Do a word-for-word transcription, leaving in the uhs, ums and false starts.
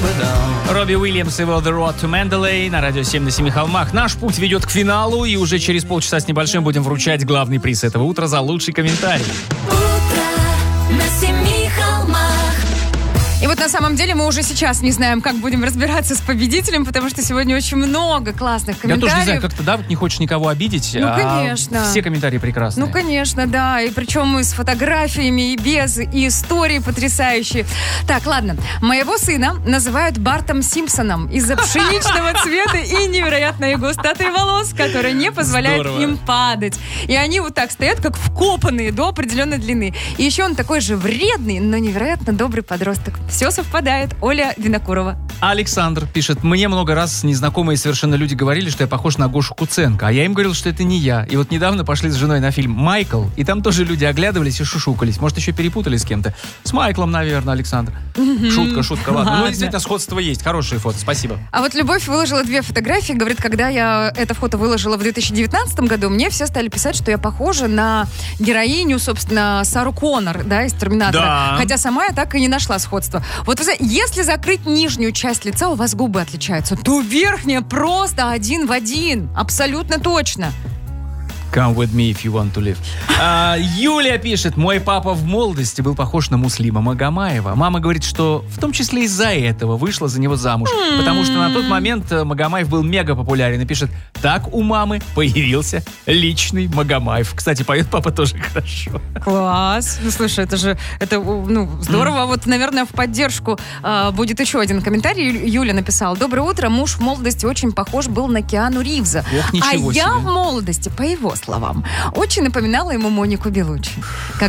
Робби Уильямс и его The Road to Mandalay на радио семь на семи холмах. Наш путь ведет к финалу, и уже через полчаса с небольшим будем вручать главный приз этого утра за лучший комментарий. Утро на семи холмах. И вот на самом деле мы уже сейчас не знаем, как будем разбираться с победителем, потому что сегодня очень много классных комментариев. Я тоже не знаю, как-то, да, вот не хочешь никого обидеть. Ну, а конечно. Все комментарии прекрасные. Ну, конечно, да. И причем и с фотографиями, и без, и истории потрясающие. Так, ладно. Моего сына называют Бартом Симпсоном из-за пшеничного цвета и невероятной густоты волос, которая не позволяет Здорово. им падать. И они вот так стоят, как вкопанные до определенной длины. И еще он такой же вредный, но невероятно добрый подросток. Все совпадает. Оля Винокурова. Александр пишет: мне много раз незнакомые совершенно люди говорили, что я похож на Гошу Куценко, а я им говорил, что это не я. И вот недавно пошли с женой на фильм «Майкл», и там тоже люди оглядывались и шушукались. Может, еще перепутали с кем-то. С Майклом, наверное, Александр. Шутка, шутка, ладно. Ладно. Ну, действительно, сходство есть. Хорошие фото, спасибо. А вот Любовь выложила две фотографии. Говорит, когда я это фото выложила в две тысячи девятнадцатом году, мне все стали писать, что я похожа на героиню, собственно, Сару Коннор, да, из «Терминатора». Да. Хотя сама я так и не нашла сходства. Вот вы знаете, если закрыть нижнюю часть лица, у вас губы отличаются, то верхняя просто один в один. Абсолютно точно. Come with me if you want to live. А, Юлия пишет: мой папа в молодости был похож на Муслима Магомаева. Мама говорит, что в том числе из-за этого вышла за него замуж. Mm-hmm. Потому что на тот момент Магомаев был мега популярен. И пишет: так у мамы появился личный Магомаев. Кстати, поет папа тоже хорошо. Класс. Ну, слушай, это же это, ну, здорово. Mm. Вот, наверное, в поддержку э, будет еще один комментарий. Ю- Юля написала: доброе утро. Муж в молодости очень похож был на Киану Ривза. Ох, а ничего я себе. в молодости, по его словам, очень напоминала ему Монику Белуччи.